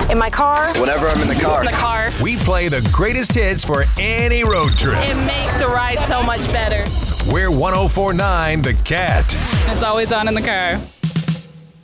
In my car. Whenever I'm in the car. In the car. We play the greatest hits for any road trip. It makes the ride so much better. We're 104.9 The Cat. It's always on in the car.